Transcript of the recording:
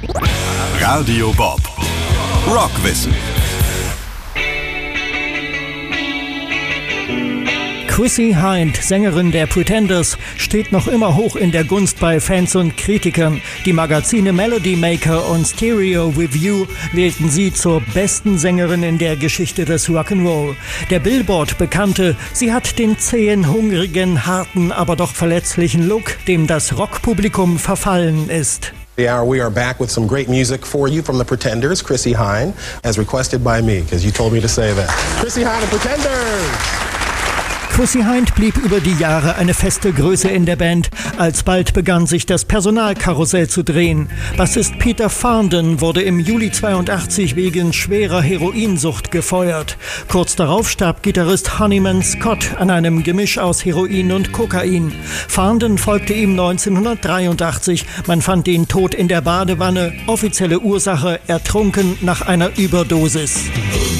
Radio Bob. Rockwissen. Chrissie Hynde, Sängerin der Pretenders, steht noch immer hoch in der Gunst bei Fans und Kritikern. Die Magazine Melody Maker und Stereo Review wählten sie zur besten Sängerin in der Geschichte des Rock'n'Roll. Der Billboard bekannte, sie hat den zähen, hungrigen, harten, aber doch verletzlichen Look, dem das Rockpublikum verfallen ist. We are back with some great music for you from the Pretenders, Chrissie Hynde, as requested by me, because you told me to say that. Chrissie Hynde, the Pretenders! Chrissie Hynde blieb über die Jahre eine feste Größe in der Band. Alsbald begann sich das Personalkarussell zu drehen. Bassist Peter Farndon wurde im Juli 82 wegen schwerer Heroinsucht gefeuert. Kurz darauf starb Gitarrist Honeyman Scott an einem Gemisch aus Heroin und Kokain. Farndon folgte ihm 1983. Man fand ihn tot in der Badewanne. Offizielle Ursache: ertrunken nach einer Überdosis.